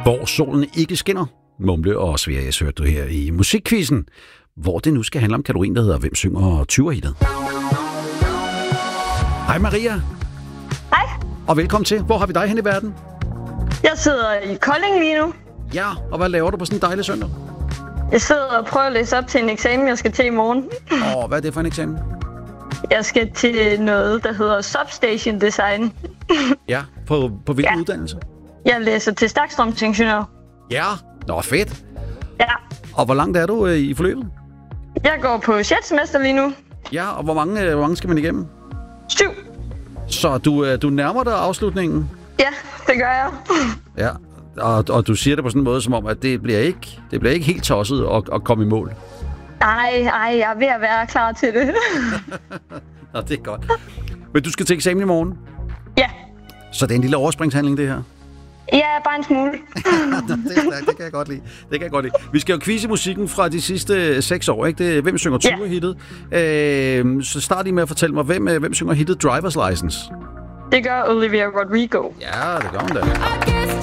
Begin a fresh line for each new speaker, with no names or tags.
hvor solen ikke skinner. Mumle og Sverige hørte du her i Musikquizzen, hvor det nu skal handle om kategorien, der hedder Hvem synger 20'er-hittet. Hej Maria.
Hej.
Og velkommen til. Hvor har vi dig hen i verden?
Jeg sidder i Kolding lige nu.
Ja, og hvad laver du på sådan en dejlig søndag?
Jeg sidder og prøver at læse op til en eksamen, jeg skal til i morgen.
Og hvad er det for en eksamen?
Jeg skal til noget, der hedder Substation Design.
Ja, på hvilken uddannelse?
Jeg læser til stakstrømsingeniør.
Ja, nå fedt.
Ja.
Og hvor langt er du i forløbet?
Jeg går på 6. semester lige nu.
Ja, og hvor mange skal man igennem?
7.
Så du nærmer dig afslutningen?
Ja, det gør jeg.
Ja, og du siger det på sådan en måde, som om, at det bliver ikke helt tosset at komme i mål.
Ej, jeg er ved at være klar til det.
Nå, det er godt. Men du skal til eksamen i morgen?
Ja.
Så det er en lille overspringshandling, det her?
Ja, bare en smule.
det kan jeg godt lide. Det kan jeg godt lide. Vi skal jo quizze musikken fra de sidste 6 år, ikke? Det er Hvem synger 20'er-hittet? Så start lige med at fortælle mig, hvem synger hittet Driver's License?
Det gør Olivia Rodrigo.
Ja, det gør hun da.